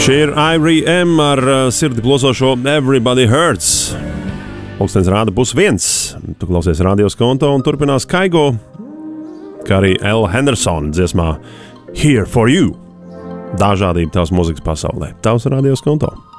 Šī ir IREM ar sirdi plosošo Everybody Hurts. Pulkstenis rāda +1. Tu klausies radios konto un turpinās Kaigo, kā arī Ella Henderson dziesmā Here for You. Dažādība tavas mūzikas pasaulē. Tavs radios konto.